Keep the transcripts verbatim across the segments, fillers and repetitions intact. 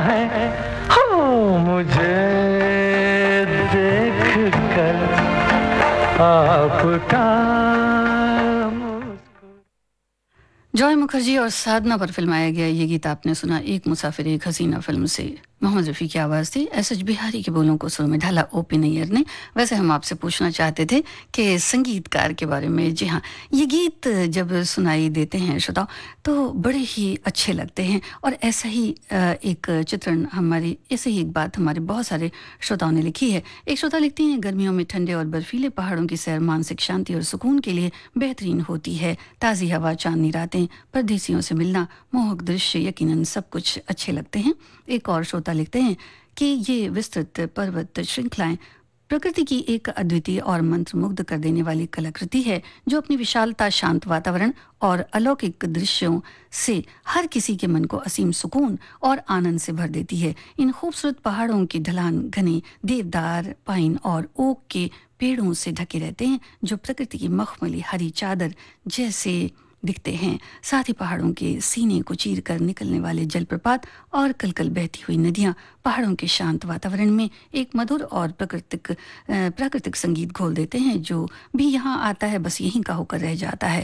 है हो मुझे देख कर आपका। जॉय मुखर्जी और साधना पर फिल्माया गया ये गीत आपने सुना एक मुसाफिर एक हसीना फिल्म से। मोहम्मद रफ़ी की आवाज़ थी, एस एच बिहारी के बोलों को सुर में ढाला ओ पी नैयर ने। वैसे हम आपसे पूछना चाहते थे कि संगीतकार के बारे में। जी हाँ, ये गीत जब सुनाई देते हैं श्रोताओ तो बड़े ही अच्छे लगते हैं। और ऐसा ही एक चित्रण हमारी, ऐसे ही एक बात हमारे बहुत सारे श्रोताओं ने लिखी है। एक श्रोता लिखती हैं, गर्मियों में ठंडे और बर्फीले पहाड़ों की सैर मानसिक शांति और सुकून के लिए बेहतरीन होती है। ताज़ी हवा, चांदनी रातें, परदेसियों से मिलना, मोहक दृश्य, यकीनन सब कुछ अच्छे लगते हैं। एक और श्रोता लिखते हैं कि ये विस्तृत पर्वत श्रृंखलाएं प्रकृति की एक अद्वितीय और मंत्रमुग्ध कर देने वाली कलाकृति है, जो अपनी विशालता, शांत वातावरण और अलौकिक दृश्यों से हर किसी के मन को असीम सुकून और आनंद से भर देती है। इन खूबसूरत पहाड़ों की ढलान घने देवदार, पाइन और ओक के पेड़ों से ढके रहते हैं, जो प्रकृति की मखमली हरी चादर जैसे दिखते हैं। साथ ही पहाड़ों के सीने को चीर कर निकलने वाले जलप्रपात और कलकल बहती हुई नदियां पहाड़ों के शांत वातावरण में एक मधुर और प्राकृतिक प्राकृतिक संगीत घोल देते हैं, जो भी यहाँ आता है बस यहीं का होकर रह जाता है।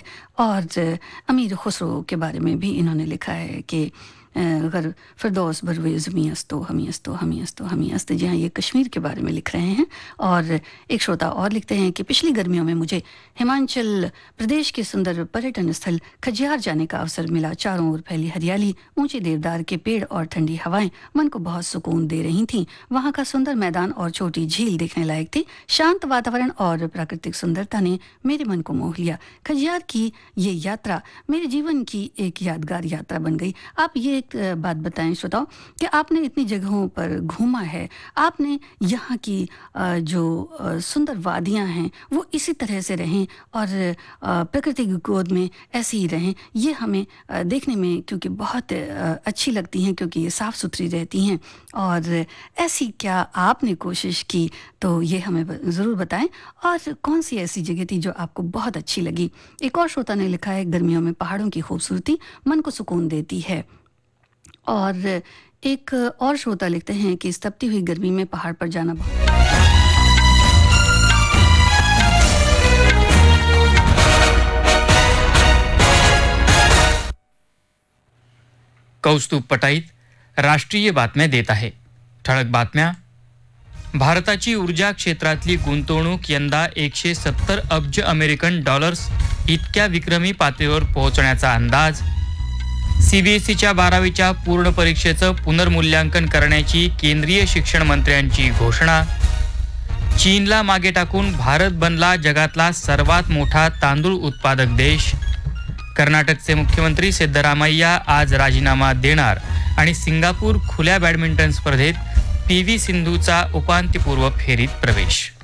और अमीर खुसरो के बारे में भी इन्होंने लिखा है कि अगर फिरदौस भरवे ज़मी अस्तो हमी अस्तो हमी अस्तो हमी अस्त। जी हाँ, ये कश्मीर के बारे में लिख रहे हैं। और एक श्रोता और लिखते हैं कि पिछली गर्मियों में मुझे हिमाचल प्रदेश के सुंदर पर्यटन स्थल खजियार जाने का अवसर मिला। चारों ओर फैली हरियाली, ऊंचे देवदार के पेड़ और ठंडी हवाएं मन को बहुत सुकून दे रही थीं। वहाँ का सुंदर मैदान और छोटी झील देखने लायक थी। शांत वातावरण और प्राकृतिक सुंदरता ने मेरे मन को मोह लिया। खजियार की ये यात्रा मेरे जीवन की एक यादगार यात्रा बन गई। आप ये बात बताएं श्रोताओ कि आपने इतनी जगहों पर घूमा है, आपने यहाँ की जो सुंदर वादियाँ हैं वो इसी तरह से रहें और प्रकृति की गोद में ऐसे ही रहें। ये हमें देखने में क्योंकि बहुत अच्छी लगती हैं, क्योंकि ये साफ़ सुथरी रहती हैं। और ऐसी क्या आपने कोशिश की तो ये हमें ज़रूर बताएं। और कौन सी ऐसी जगह थी जो आपको बहुत अच्छी लगी। एक और श्रोता ने लिखा है, गर्मियों में पहाड़ों की खूबसूरती मन को सुकून देती है। और एक और श्रोता लिखते हैं कि इस तपती हुई गर्मी में पहाड़ पर जाना बहुत कौस्तुभ पटाईत राष्ट्रीय बातम्या देत आहे। ठळक बातम्या. भारताची ऊर्जा क्षेत्रातली गुंतवणूक यंदा एकशे सत्तर अब्ज अमेरिकन डॉलर्स इतक्या विक्रमी पातळीवर पोहोचण्याचा अंदाज. सीबीएसईच्या बारावीच्या पूर्ण परीक्षेचं पुनर्मूल्यांकन करण्याची केंद्रीय शिक्षण मंत्र्यांची घोषणा. चीनला मागे टाकून भारत बनला जगातला सर्वात मोठा तांदूळ उत्पादक देश. कर्नाटकचे मुख्यमंत्री सिद्धरामय्या आज राजीनामा देणार आणि सिंगापूर खुल्या बॅडमिंटन स्पर्धेत पी व्ही सिंधूचा उपांत्यपूर्व फेरीत प्रवेश.